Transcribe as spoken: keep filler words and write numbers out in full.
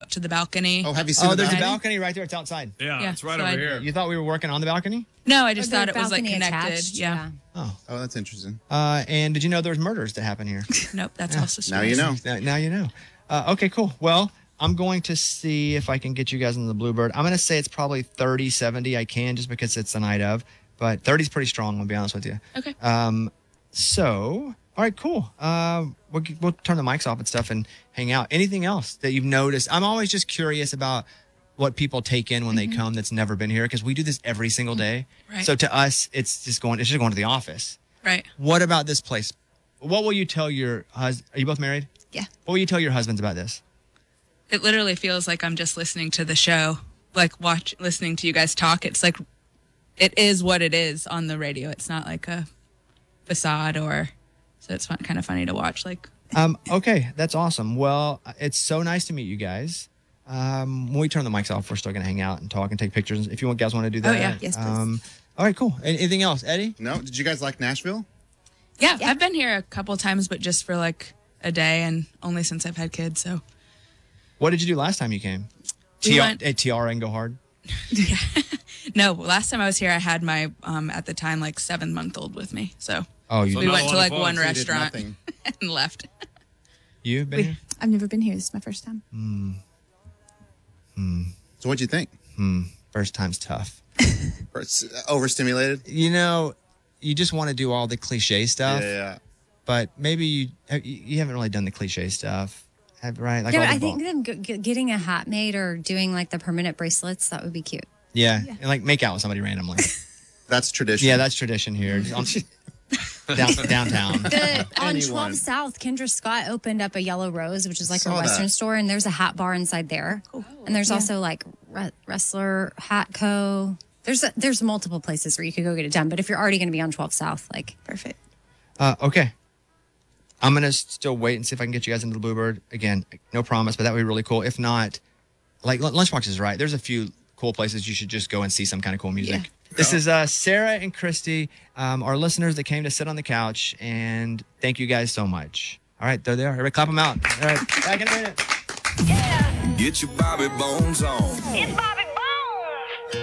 out to the balcony. Oh, have you seen Oh, the there's a balcony? balcony right there. It's outside. Yeah, Yeah, it's right so over I- here. You thought we were working on the balcony? No, I just Or the thought it was like balcony connected. attached, Yeah. Oh. Oh, that's interesting. Uh, and did you know there was murders that happen here? Nope, that's also Now you strange. know. now, now you know. Uh, okay, cool. Well, I'm going to see if I can get you guys into the Bluebird. I'm going to say it's probably thirty, seventy. I can just because it's the night of. But thirty is pretty strong, I'll be honest with you. Okay. Um, so, all right, cool. Uh, we'll, we'll turn the mics off and stuff and hang out. Anything else that you've noticed? I'm always just curious about what people take in when they come that's never been here because we do this every single day. Right. So to us, it's just going. It's just going to the office. Right. What about this place? What will you tell your husband? Are you both married? Yeah. What will you tell your husbands about this? It literally feels like I'm just listening to the show, like watch, listening to you guys talk. It's like, it is what it is on the radio. It's not like a facade or, so it's fun, kind of funny to watch. Like, Um, okay, that's awesome. Well, it's so nice to meet you guys. Um, when we turn the mics off, we're still going to hang out and talk and take pictures. If you guys want to do that. Oh, yeah. Yes, please. Um, all right, cool. Any- Anything else, Eddie? No? Did you guys like Nashville? yeah, I've been here a couple times, but just for like a day and only since I've had kids. So What did you do last time you came? We T R, went- at T R and go hard? no, last time I was here, I had my, um, at the time, like seven month old with me. So Oh, you So we not went a to lot like of fun. one So you did restaurant nothing. and left. You been We- here? I've never been here. This is my first time. So what'd you think? First time's tough. Or it's overstimulated? You know, you just want to do all the cliche stuff, Yeah, yeah. but maybe you you haven't really done the cliche stuff, have- right? Like Yeah, all but the I think ball- them g- g- getting a hat made or doing like the permanent bracelets, that would be cute. yeah, and like make out with somebody randomly. That's tradition. Yeah, that's tradition here. On- down, downtown. The, on Anyone. twelve South, Kendra Scott opened up a Yellow Rose, which is like a Saw Western that. store, and there's a hat bar inside there. And there's also like Re- Wrestler Hat Co. There's a, there's multiple places where you could go get it done. But if you're already going to be on twelve South, like Perfect. Uh, okay. I'm going to still wait and see if I can get you guys into the Bluebird. Again, no promise, but that would be really cool. If not, like L- Lunchbox is right. There's a few cool places you should just go and see some kind of cool music. Yeah. This is uh, Sarah and Christy, um, our listeners that came to sit on the couch, and thank you guys so much. All right, there they are. Everybody clap them out. All right, back in a minute. Get your Bobby Bones on. It's Bobby